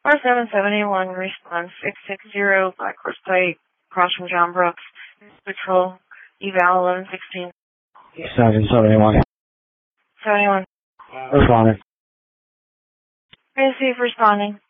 4771, response 660, Black Horse Pike, across from John Brooks, Patrol, eval 1116. 771. 71. Responding. Receive responding.